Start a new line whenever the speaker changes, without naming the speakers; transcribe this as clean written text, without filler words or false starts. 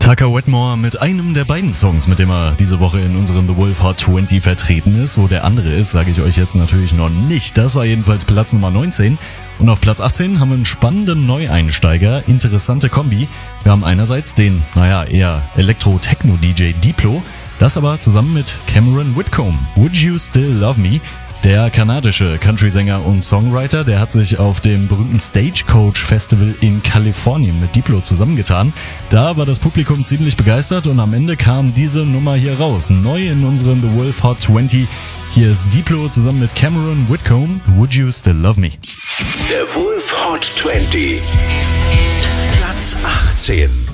Tucker Wetmore mit einem der beiden Songs, mit dem er diese Woche in unserem The Wolf Hot 20 vertreten ist. Wo der andere ist, sage ich euch jetzt natürlich noch nicht. Das war jedenfalls Platz Nummer 19. Und auf Platz 18 haben wir einen spannenden Neueinsteiger, interessante Kombi. Wir haben einerseits den, eher Elektro-Techno-DJ Diplo, das aber zusammen mit Cameron Whitcomb. Would You Still Love Me? Der kanadische Country-Sänger und Songwriter, der hat sich auf dem berühmten Stagecoach Festival in Kalifornien mit Diplo zusammengetan. Da war das Publikum ziemlich begeistert und am Ende kam diese Nummer hier raus. Neu in unserem The Wolf Hot 20. Hier ist Diplo zusammen mit Cameron Whitcomb. Would You Still Love Me?
The Wolf Hot 20. Platz 18.